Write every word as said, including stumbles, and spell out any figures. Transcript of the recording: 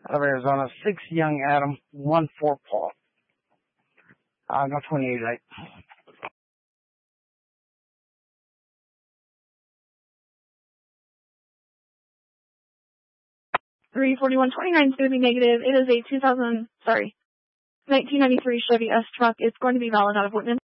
out of Arizona. Six young Adam, one for Paul. Uh, no twenty-eight, right? three forty-one twenty-nine is going to be negative. It is a two thousand, sorry, nineteen ninety-three Chevy S truck. It's going to be valid out of Whitman.